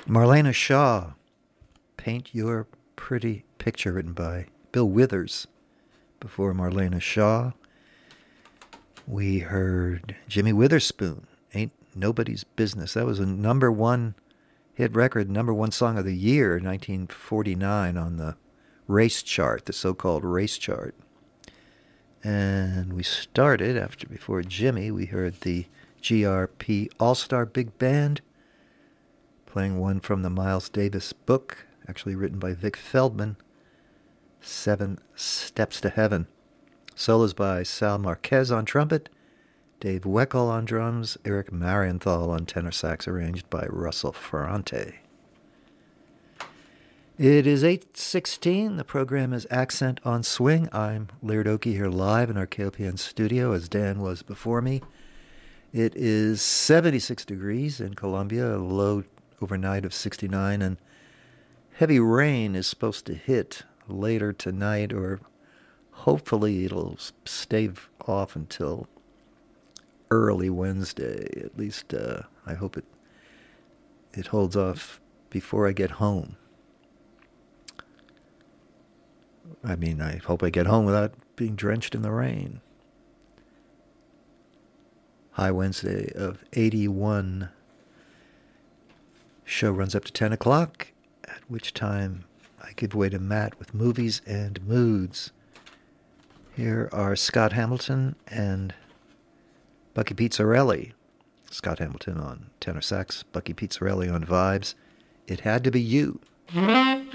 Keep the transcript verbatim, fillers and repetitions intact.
Marlena Shaw, Paint Your Pretty Picture, written by Bill Withers. Before Marlena Shaw, we heard Jimmy Witherspoon, Ain't Nobody's Business. That was a number one hit record, number one song of the year, nineteen forty-nine, on the race chart, the so-called race chart. And we started, after before Jimmy, we heard the G R P All-Star Big Band, playing one from the Miles Davis book, actually written by Vic Feldman, Seven Steps to Heaven. Solos by Sal Marquez on trumpet, Dave Weckl on drums, Eric Marienthal on tenor sax, arranged by Russell Ferrante. It is eight sixteen. The program is Accent on Swing. I'm Laird Oakey here live in our K O P N studio, as Dan was before me. It is seventy-six degrees in Columbia, a low overnight of sixty-nine, and heavy rain is supposed to hit later tonight, or hopefully it'll stave off until early Wednesday. At least uh, I hope it it holds off before I get home. I mean, I hope I get home without being drenched in the rain. High Wednesday of eighty-one. Show runs up to ten o'clock, at which time I give way to Matt with movies and moods. Here are Scott Hamilton and Bucky Pizzarelli. Scott Hamilton on tenor sax, Bucky Pizzarelli on vibes. It Had to Be You.